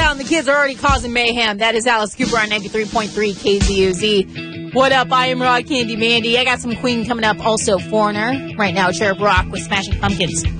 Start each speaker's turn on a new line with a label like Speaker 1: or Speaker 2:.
Speaker 1: out and the kids are already causing mayhem. That is Alice Cooper on 93.3 KZUZ. What up? I am Rod Candy Mandy. I got some Queen coming up. Also Foreigner. Right now, Cherub Rock with Smashing Pumpkins.